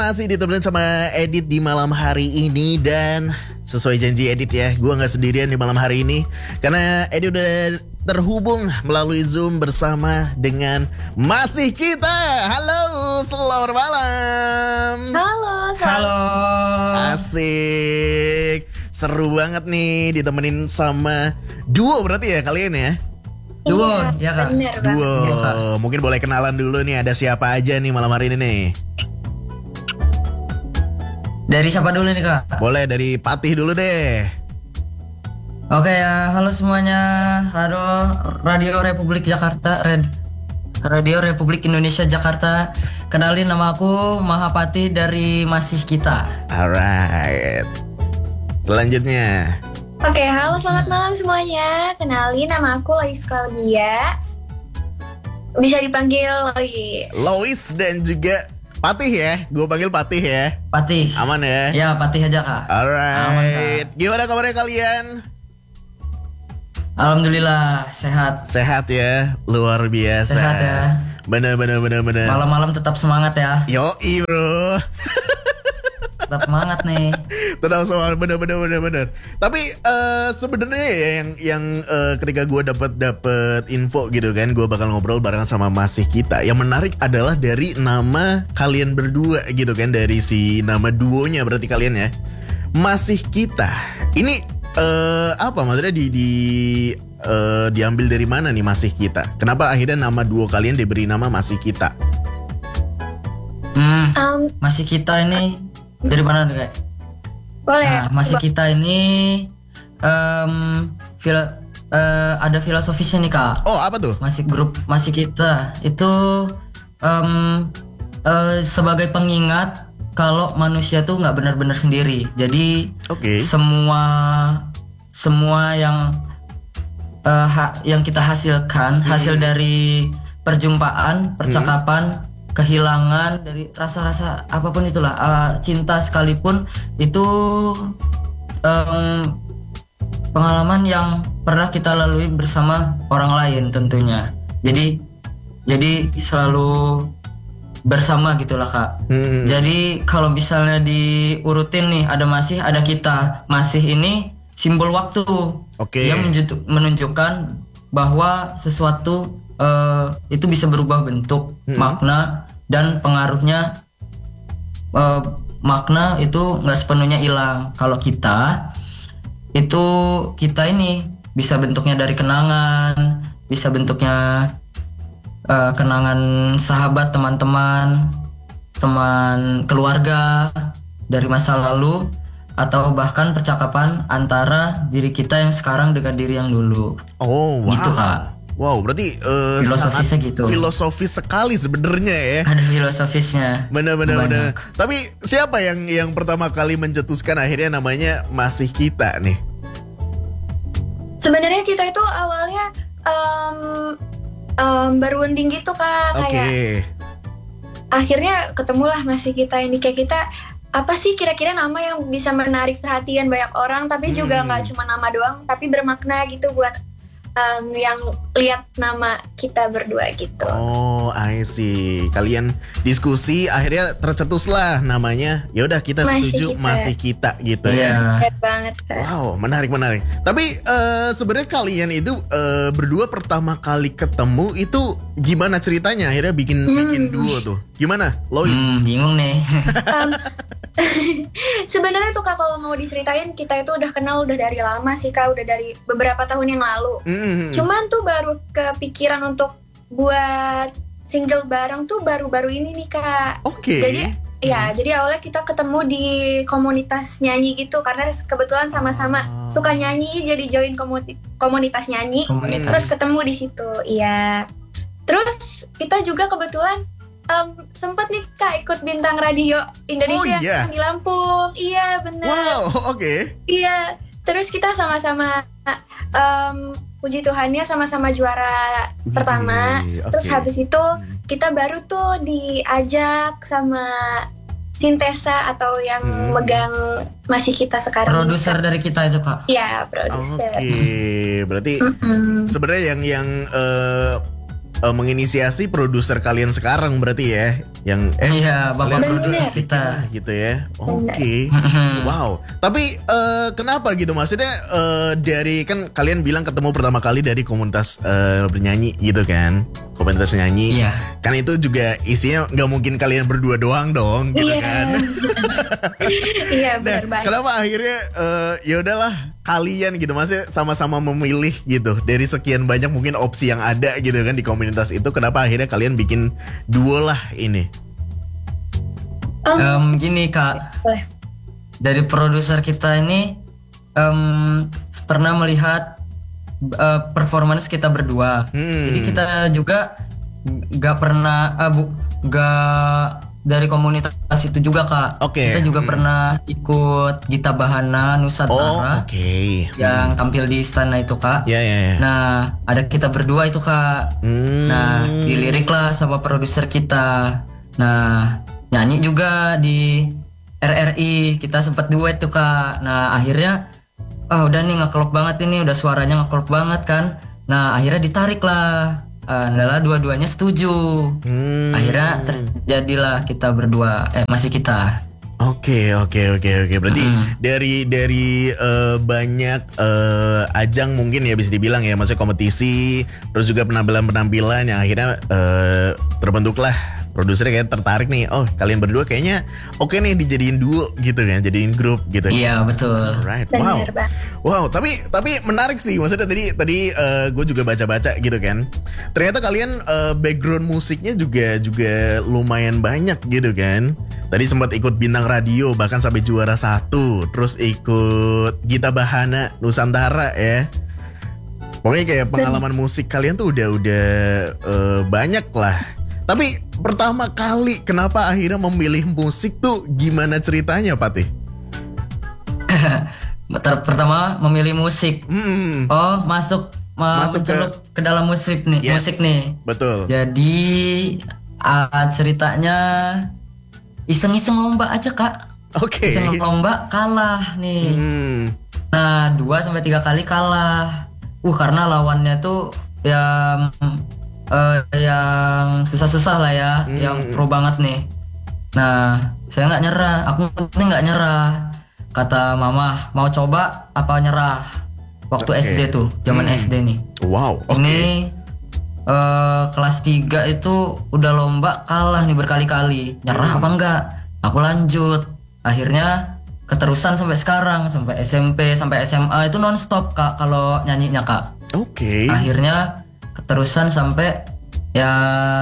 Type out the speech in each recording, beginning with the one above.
Masih ditemenin sama Edit di malam hari ini. Dan sesuai janji Edit ya, gue gak sendirian di malam hari ini, karena Edit udah terhubung melalui Zoom bersama dengan Masih Kita. Halo, selamat malam. Halo. Asik. Seru banget nih ditemenin sama duo berarti ya kalian ya? Duo, ya Kak. Duo. Ya, Mungkin boleh kenalan dulu nih, ada siapa aja nih malam hari ini nih? Dari siapa dulu nih Kak? Boleh dari Patih dulu deh. Oke ya, halo semuanya. Halo Radio Republik Jakarta, Radio Republik Indonesia Jakarta. Kenalin, nama aku Mahapati dari Masih Kita. Alright. Selanjutnya. Oke, halo selamat malam semuanya. Kenalin, nama aku Lois Claudia. Bisa dipanggil Lois. Lois dan juga Patih ya. Gue panggil Patih ya. Patih. Aman ya? Ya, Patih aja Kak. Alright. Aman, Kak. Gimana kabarnya kalian? Alhamdulillah sehat. Sehat ya. Luar biasa. Sehat ya. Bener. Malam-malam tetap semangat ya. Yoi bro. Tetap semangat nih. Tenang soal bener. Tapi sebenarnya ya yang ketika gue dapet info gitu kan, gue bakal ngobrol bareng sama Masih Kita. Yang menarik adalah dari nama kalian berdua gitu kan, dari si nama duonya berarti kalian ya. Masih Kita. Ini apa maksudnya diambil dari mana nih Masih Kita? Kenapa akhirnya nama duo kalian diberi nama Masih Kita? Masih Kita ini dari mana nih Kak? Boleh. Nah, Masih Kita ini ada filosofisnya nih Kak. Oh, apa tuh? Grup Masih Kita itu sebagai pengingat kalau manusia tuh nggak benar-benar sendiri. Jadi semua yang kita hasilkan hasil dari perjumpaan, percakapan, kehilangan dari rasa-rasa apapun itulah, cinta sekalipun itu pengalaman yang pernah kita lalui bersama orang lain tentunya. Jadi selalu bersama gitulah Kak. Jadi kalau misalnya diurutin nih, ada Masih, ada Kita. Masih ini simbol waktu. Yang menunjukkan bahwa sesuatu itu bisa berubah bentuk, makna, dan pengaruhnya. Makna itu nggak sepenuhnya hilang. Kalau kita ini bisa bentuknya dari kenangan, bisa bentuknya kenangan sahabat, teman-teman, teman keluarga dari masa lalu, atau bahkan percakapan antara diri kita yang sekarang dengan diri yang dulu. Oh, wow. Gitu Kak. Wow, berarti filosofisnya gitu. Filosofis sekali sebenarnya ya. Ada filosofisnya. Bener. Tapi siapa yang pertama kali mencetuskan akhirnya namanya Masih Kita nih? Sebenarnya kita itu awalnya berunding gitu Kak. Kayak akhirnya ketemulah Masih Kita ini. Kayak kita, apa sih kira-kira nama yang bisa menarik perhatian banyak orang, tapi juga nggak cuma nama doang, tapi bermakna gitu buat yang lihat nama kita berdua gitu. Oh, I see. Kalian diskusi akhirnya tercetuslah namanya. Ya udah, kita setuju Masih Kita gitu ya. Benar banget. Wow, menarik. Tapi sebenarnya kalian itu berdua pertama kali ketemu itu gimana ceritanya akhirnya bikin duo tuh? Gimana, Lois? Bingung nih. Sebenarnya tuh Kak, kalau mau diceritain, kita itu udah kenal udah dari lama sih Kak, udah dari beberapa tahun yang lalu. Cuman tuh baru kepikiran untuk buat single bareng tuh baru-baru ini nih Kak. Jadi awalnya kita ketemu di komunitas nyanyi gitu, karena kebetulan sama-sama suka nyanyi, jadi join komunitas nyanyi. Terus ketemu di situ. Iya. Terus kita juga kebetulan sempat nih Kak ikut Bintang Radio Indonesia di Lampung. Iya benar. Wow, Iya. Terus kita sama-sama puji Tuhannya sama-sama juara pertama. Terus habis itu kita baru tuh diajak sama Sintesa atau yang megang Masih Kita sekarang. Produser dari kita itu Kak. Iya, produser. Berarti sebenarnya yang menginisiasi produser kalian sekarang berarti ya, yang Iya, bapak Bener. produser kita. gitu ya. Oke. Wow. Tapi kenapa gitu? Maksudnya dari kan kalian bilang ketemu pertama kali dari komunitas bernyanyi gitu kan? Komunitas nyanyi. Iya. Kan itu juga isinya nggak mungkin kalian berdua doang dong, gitu Iya. kan? Iya Nah, benar banget. kenapa akhirnya ya udahlah kalian gitu, maksudnya sama-sama memilih gitu dari sekian banyak mungkin opsi yang ada gitu kan di komunitas itu, kenapa akhirnya kalian bikin duo lah ini? Gini Kak, Boleh. dari produser kita ini pernah melihat performance kita berdua. Jadi kita juga nggak pernah nggak dari komunitas itu juga Kak. Oke. Kita juga pernah ikut Gita Bahana Oh, Nusantara oke. yang tampil di istana itu Kak. Ya. Nah, ada kita berdua itu Kak. Nah, dilirik lah sama produser kita. Nah, nyanyi juga di RRI. Kita sempat duet tuh Kak. Nah, akhirnya udah nih ngeklop banget ini, udah suaranya ngeklop banget kan. Nah, akhirnya ditarik lah. Adalah dua-duanya setuju. Akhirnya terjadilah kita berdua. Masih kita. Oke. Berarti dari banyak ajang mungkin ya bisa dibilang ya, maksudnya kompetisi, terus juga penampilan-penampilan yang akhirnya terbentuklah produsernya kayak tertarik nih. Oh, kalian berdua kayaknya oke nih dijadiin duo gitu kan, jadiin grup gitu. Iya, betul. Right. Bener banget. Wow, tapi menarik sih. Maksudnya tadi gue juga baca-baca gitu kan. Ternyata kalian background musiknya juga lumayan banyak gitu kan. Tadi sempat ikut bintang radio bahkan sampai juara 1, terus ikut Gita Bahana Nusantara ya. Pokoknya kayak pengalaman musik kalian tuh udah banyak lah. Tapi pertama kali kenapa akhirnya memilih musik tuh gimana ceritanya, Patih? Pertama memilih musik. Oh, masuk ke dalam musik nih. Yes, musik nih. Betul. Jadi ceritanya iseng-iseng lomba aja Kak. Oke. Iseng lomba kalah nih. Nah 2-3 kali kalah. Karena lawannya tuh yang susah-susah lah ya, yang pro banget nih. Nah saya nggak nyerah, aku penting nggak nyerah. Kata mama, mau coba apa nyerah? Waktu SD tuh, zaman SD nih. Wow. Oke. Ini kelas 3 itu udah lomba kalah nih berkali-kali. Nyerah apa enggak? Aku lanjut. Akhirnya keterusan sampai sekarang, sampai SMP, sampai SMA itu nonstop Kak kalau nyanyinya Kak. Oke. Akhirnya keterusan sampai ya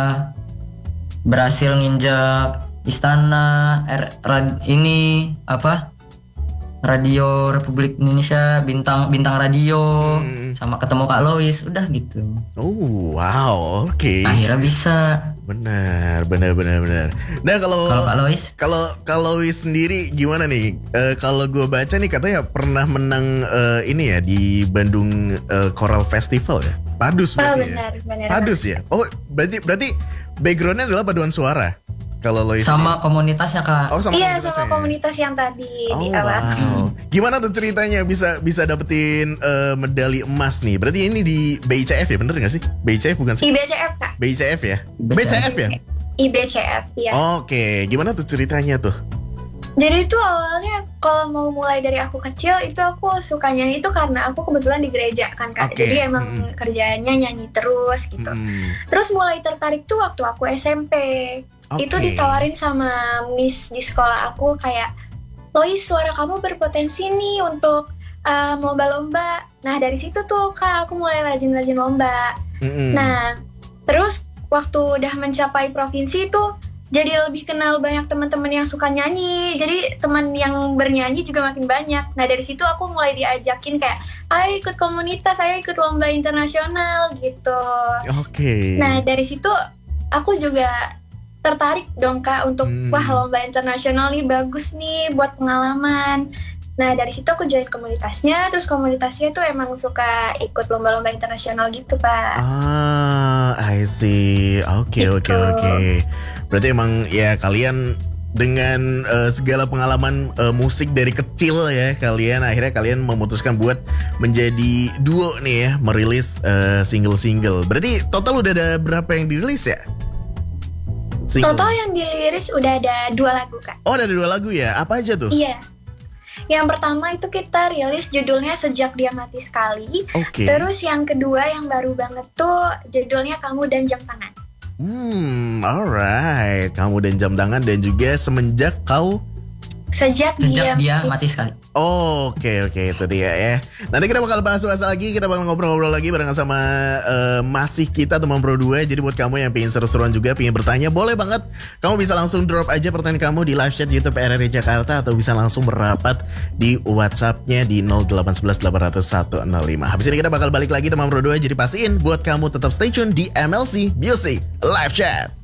berhasil nginjak istana ini apa? Radio Republik Indonesia, bintang radio, sama ketemu Kak Lois, udah gitu. Oh wow, oke. Akhirnya bisa. Benar. Nah kalau Kak Lois, kalau Lois sendiri gimana nih? Kalau gue baca nih katanya pernah menang ini ya di Bandung Choral Festival ya. Padus berarti benar. Padus ya. Oh berarti backgroundnya adalah paduan suara. Kalau Lois sama komunitasnya Kak. Oh, Iya, sama komunitas yang tadi di awal. Wow. Gimana tuh ceritanya bisa dapetin medali emas nih? Berarti ini di BICF ya, bener gak sih? BICF bukan sih? IBCF Kak. BICF ya? BCF ya? IBCF ya. Oke, gimana tuh ceritanya tuh? Jadi itu awalnya kalau mau mulai dari aku kecil itu aku suka nyanyi itu karena aku kebetulan di gereja kan Kak. Oke. Jadi emang kerjaannya nyanyi terus gitu. Terus mulai tertarik tuh waktu aku SMP. Oke. Itu ditawarin sama miss di sekolah aku kayak, Lois suara kamu berpotensi nih untuk lomba-lomba. Nah dari situ tuh Kak aku mulai rajin-rajin lomba. Nah terus waktu udah mencapai provinsi tuh jadi lebih kenal banyak teman-teman yang suka nyanyi. Jadi teman yang bernyanyi juga makin banyak. Nah dari situ aku mulai diajakin kayak, ayo ikut komunitas, ayo ikut lomba internasional gitu. Oke. Nah dari situ aku juga tertarik dong Kak untuk wah lomba internasional nih bagus nih buat pengalaman. Nah dari situ aku join komunitasnya, terus komunitasnya tuh emang suka ikut lomba-lomba internasional gitu Kak. I see. Oke. Berarti emang ya kalian dengan segala pengalaman musik dari kecil ya kalian, akhirnya kalian memutuskan buat menjadi duo nih ya, merilis single-single. Berarti total udah ada berapa yang dirilis ya? Single. Total yang dirilis udah ada 2 lagu Kak. Oh, ada 2 lagu ya? Apa aja tuh? Iya. Yang pertama itu kita rilis judulnya Sejak Dia Mati Sekali. Oke. Terus yang kedua yang baru banget tuh judulnya Kamu dan Jam Tangan. Alright. Kamu dan Jam Tangan dan juga Sejak dia mati sekali. Oke, itu dia ya. Nanti kita bakal bahas lagi, kita bakal ngobrol-ngobrol lagi barengan sama masih kita teman Pro 2. Jadi buat kamu yang pengen seru-seruan juga, pengen bertanya, boleh banget. Kamu bisa langsung drop aja pertanyaan kamu di live chat YouTube RRI Jakarta atau bisa langsung merapat di WhatsApp-nya di 0811 800 105. Habis ini kita bakal balik lagi teman Pro 2. Jadi pastiin buat kamu tetap stay tune di MLC Music Live Chat.